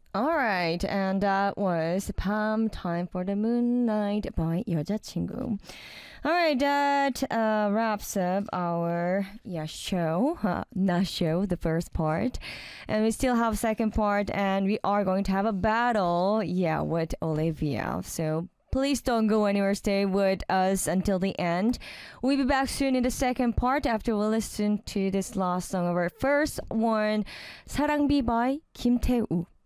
All right, and that was Palm Time for the Moonlight by 여자친구. All right, that wraps up our show, not show, the first part, and we still have second part, and we are going to have a battle, with Olivia. So please don't go anywhere. Stay with us until the end. We'll be back soon in the second part after we listen to this last song of our first one, 사랑비 by 김태우.